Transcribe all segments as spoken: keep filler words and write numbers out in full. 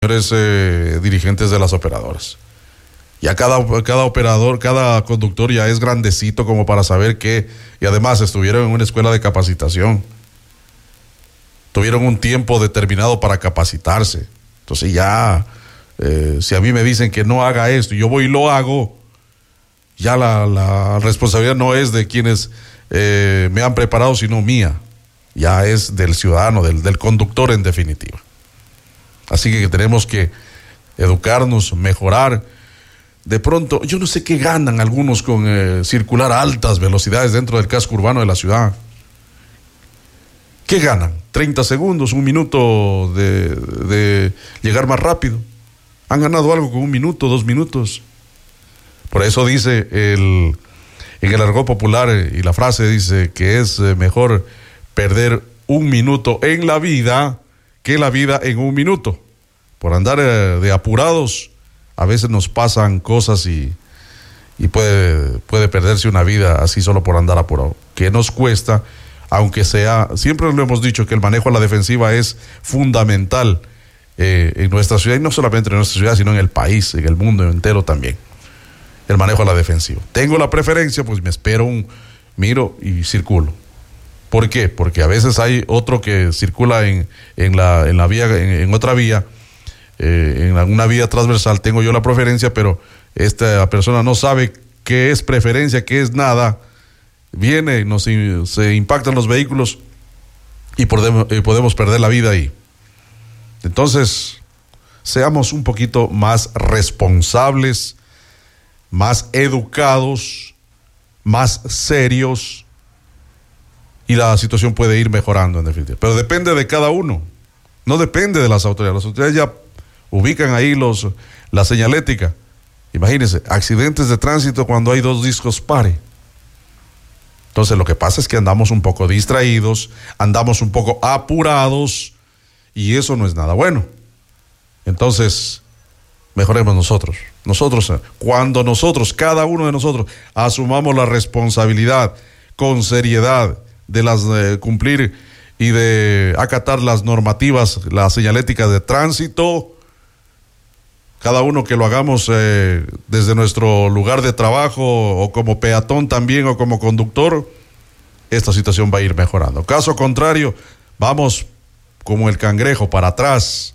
señores eh, dirigentes de las operadoras. Ya cada, cada operador, cada conductor ya es grandecito como para saber que, y además estuvieron en una escuela de capacitación. Tuvieron un tiempo determinado para capacitarse. Entonces ya, eh, si a mí me dicen que no haga esto y yo voy y lo hago, ya la, la responsabilidad no es de quienes eh, me han preparado, sino mía. Ya es del ciudadano, del, del conductor en definitiva. Así que tenemos que educarnos, mejorar. De pronto, yo no sé qué ganan algunos con eh, circular a altas velocidades dentro del casco urbano de la ciudad. ¿Qué ganan? treinta segundos, un minuto de, de llegar más rápido. ¿Han ganado algo con un minuto, dos minutos? Por eso dice el, en el argot popular, y la frase dice que es mejor perder un minuto en la vida que la vida en un minuto. Por andar eh, de apurados, a veces nos pasan cosas y, y puede, puede perderse una vida así solo por andar apurado. ¿Qué nos cuesta? Aunque sea, siempre lo hemos dicho que el manejo a la defensiva es fundamental eh, en nuestra ciudad, y no solamente en nuestra ciudad, sino en el país, en el mundo entero también. El manejo a la defensiva. Tengo la preferencia, pues me espero un, miro y circulo. ¿Por qué? Porque a veces hay otro que circula en, en, la, en la vía, en, en otra vía, eh, en alguna vía transversal, tengo yo la preferencia, pero esta persona no sabe qué es preferencia, qué es nada, viene, nos, se impactan los vehículos y podemos, y podemos perder la vida ahí. Entonces, seamos un poquito más responsables, más educados, más serios, y la situación puede ir mejorando en definitiva. Pero depende de cada uno, no depende de las autoridades. Las autoridades ya ubican ahí los, la señalética. Imagínense, accidentes de tránsito cuando hay dos discos pare. Entonces lo que pasa es que andamos un poco distraídos, andamos un poco apurados, y eso no es nada bueno. Entonces, mejoremos nosotros. Nosotros, cuando nosotros, cada uno de nosotros, asumamos la responsabilidad con seriedad de las de cumplir y de acatar las normativas, las señaléticas de tránsito, cada uno que lo hagamos eh, desde nuestro lugar de trabajo, o como peatón también, o como conductor, esta situación va a ir mejorando. Caso contrario, vamos como el cangrejo para atrás,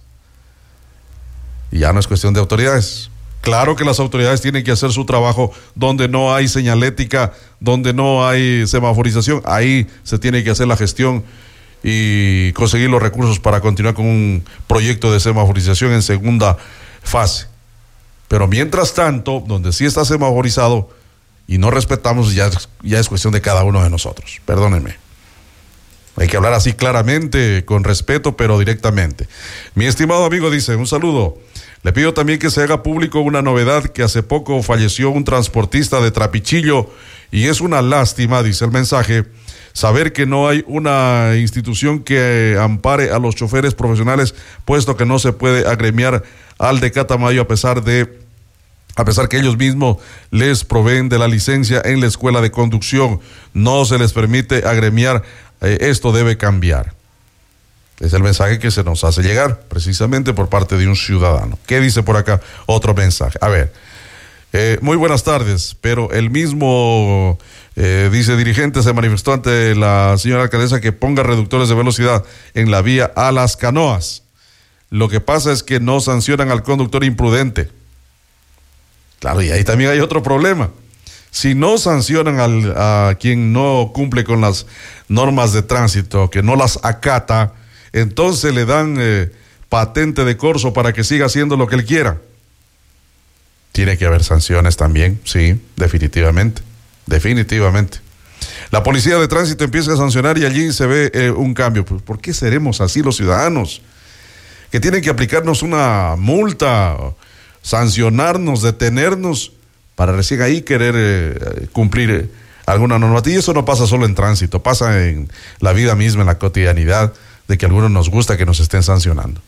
y ya no es cuestión de autoridades. Claro que las autoridades tienen que hacer su trabajo donde no hay señalética, donde no hay semaforización. Ahí se tiene que hacer la gestión y conseguir los recursos para continuar con un proyecto de semaforización en segunda fase. Pero mientras tanto, donde sí está semaforizado y no respetamos, ya, ya es cuestión de cada uno de nosotros. Perdónenme. Hay que hablar así claramente, con respeto, pero directamente. Mi estimado amigo dice, un saludo. Le pido también que se haga público una novedad, que hace poco falleció un transportista de Trapichillo, y es una lástima, dice el mensaje, saber que no hay una institución que ampare a los choferes profesionales, puesto que no se puede agremiar al de Catamayo a pesar de, a pesar que ellos mismos les proveen de la licencia en la escuela de conducción. No se les permite agremiar, eh, esto debe cambiar. Es el mensaje que se nos hace llegar, precisamente por parte de un ciudadano. ¿Qué dice por acá? Otro mensaje. A ver, eh, muy buenas tardes, pero el mismo, eh, dice dirigente, se manifestó ante la señora alcaldesa que ponga reductores de velocidad en la vía a las canoas. Lo que pasa es que no sancionan al conductor imprudente. Claro, y ahí también hay otro problema. Si no sancionan al, a quien no cumple con las normas de tránsito, que no las acata, entonces le dan eh, patente de corso para que siga haciendo lo que él quiera. Tiene que haber sanciones también, sí, definitivamente, definitivamente. La policía de tránsito empieza a sancionar y allí se ve eh, un cambio. Pues, ¿por qué seremos así los ciudadanos? Que tienen que aplicarnos una multa, sancionarnos, detenernos, para recién ahí querer eh, cumplir eh, alguna normativa. Y eso no pasa solo en tránsito, pasa en la vida misma, en la cotidianidad, de que a algunos nos gusta que nos estén sancionando.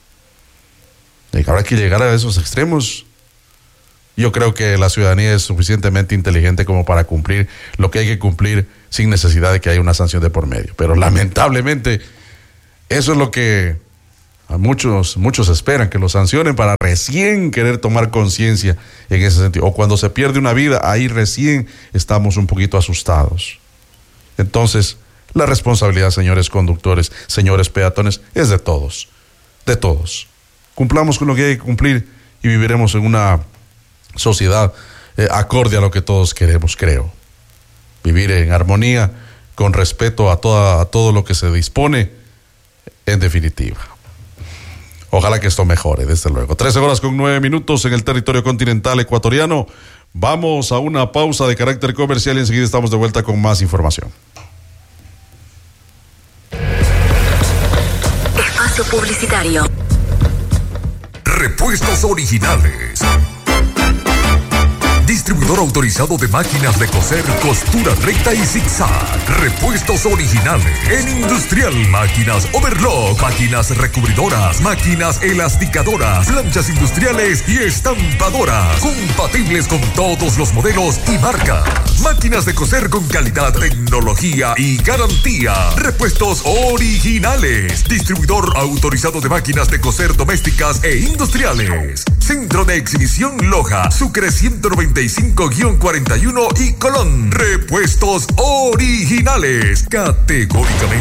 Y que habrá que llegar a esos extremos. Yo creo que la ciudadanía es suficientemente inteligente como para cumplir lo que hay que cumplir sin necesidad de que haya una sanción de por medio. Pero lamentablemente, eso es lo que Muchos, muchos esperan que lo sancionen para recién querer tomar conciencia en ese sentido. O cuando se pierde una vida, ahí recién estamos un poquito asustados. Entonces, la responsabilidad, señores conductores, señores peatones, es de todos, de todos. Cumplamos con lo que hay que cumplir y viviremos en una sociedad eh, acorde a lo que todos queremos, creo. Vivir en armonía, con respeto a, toda, a todo lo que se dispone, en definitiva. Ojalá que esto mejore, desde luego. trece horas con nueve minutos en el territorio continental ecuatoriano. Vamos a una pausa de carácter comercial y enseguida estamos de vuelta con más información. Espacio publicitario. Repuestos Originales. Distribuidor autorizado de máquinas de coser, costura recta y zigzag. Repuestos Originales. En Industrial, máquinas overlock, máquinas recubridoras, máquinas elasticadoras, planchas industriales y estampadoras. Compatibles con todos los modelos y marcas. Máquinas de coser con calidad, tecnología y garantía. Repuestos Originales. Distribuidor autorizado de máquinas de coser domésticas e industriales. Centro de Exhibición Loja, Sucre ciento noventa y cinco guión cuarenta y uno y Colón. Repuestos Originales. Categóricamente